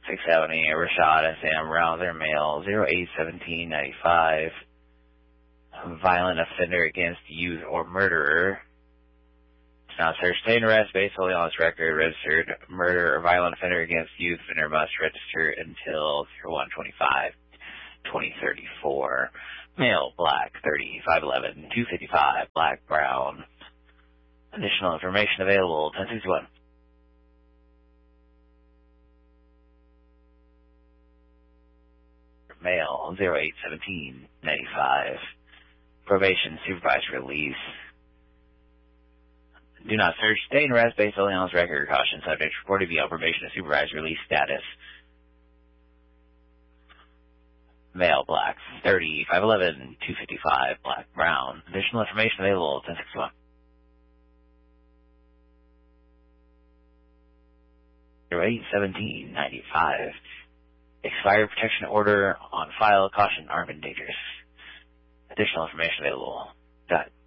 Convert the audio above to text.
670, Rashad S.M. Rouser, male, 081795. Violent offender against youth or murderer. It's not search, stay in arrest based solely on his record. Registered murder or violent offender against youth offender must register until 01/25/2034. Male, black, 30, 5'11", 255, black, brown. Additional information available, 1061. Male, 081795. Probation, supervised release. Do not search, stay in arrest based solely on his record. Caution, subject reported to be on probation or supervised release status. Male, black, 30, 5'11", 255, black, brown. Additional information available, 1061. $817.95. Expired protection order on file. Caution, armed and dangerous. Additional information available.